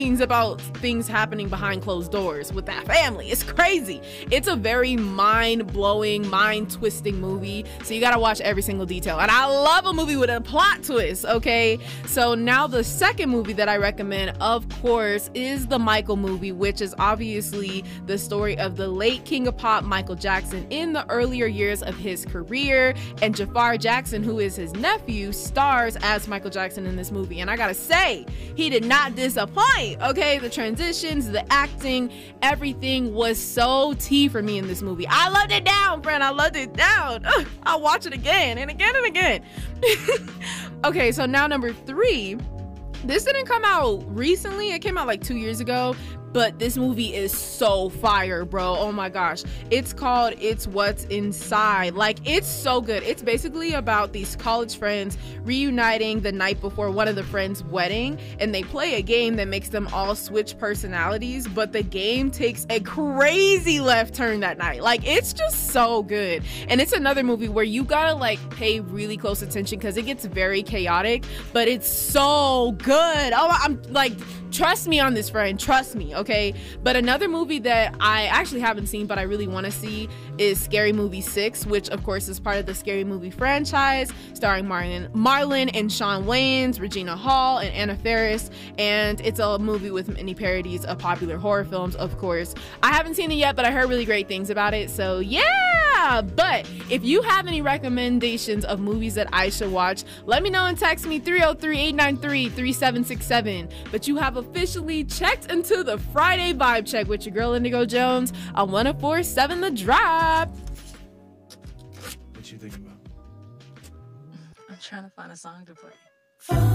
about things happening behind closed doors with that family. It's crazy. It's a very mind-blowing, mind-twisting movie, so you gotta watch every single detail. And I love a movie with a plot twist, okay? So now the second movie that I recommend, of course, is the Michael movie, which is obviously the story of the late King of Pop, Michael Jackson, in the earlier years of his career. And Jafar Jackson, who is his nephew, stars as Michael Jackson in this movie. And I gotta say, he did not disappoint. Okay, the transitions, the acting, everything was so tea for me in this movie. I loved it down, friend. I loved it down. I'll watch it again and again and again. Okay, so now number 3. This didn't come out recently. It came out like 2 years ago, but this movie is so fire, bro. Oh my gosh. It's called It's What's Inside. Like, it's so good. It's basically about these college friends reuniting the night before one of the friends' wedding, and they play a game that makes them all switch personalities, but the game takes a crazy left turn that night. Like, it's just so good. And it's another movie where you gotta like pay really close attention because it gets very chaotic, but it's so good. Oh, I'm like, trust me on this, friend. Trust me, okay? But another movie that I actually haven't seen, but I really want to see, is Scary Movie 6, which of course is part of the Scary Movie franchise, starring Marlon and Shawn Wayans, Regina Hall, and Anna Faris. And it's a movie with many parodies of popular horror films, of course. I haven't seen it yet, but I heard really great things about it. So yeah! But if you have any recommendations of movies that I should watch, let me know and text me 303-893-3767. But you have officially checked into the Friday Vibe Check with your girl Indigo Jones on 104.7 The Drop. What you think about? I'm trying to find a song to play.